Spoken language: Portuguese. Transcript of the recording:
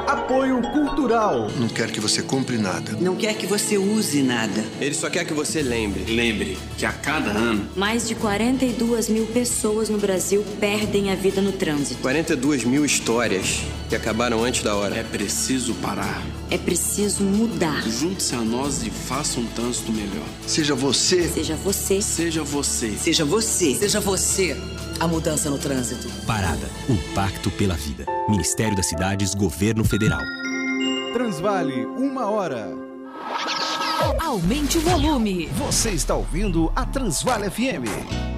Apoio cultural. Não quer que você compre nada. Não quer que você use nada. Ele só quer que você lembre. Lembre que a cada ano... mais de 42 mil pessoas no Brasil perdem a vida no trânsito. 42 mil histórias que acabaram antes da hora. É preciso parar. É preciso mudar. Junte-se a nós e faça um trânsito melhor. Seja você. Seja você. Seja você. Seja você. Seja você. A mudança no trânsito. Parada. Um pacto pela vida. Ministério das Cidades, Governo Federal. Transvale, 1 hora. Aumente o volume. Você está ouvindo a Transvale FM.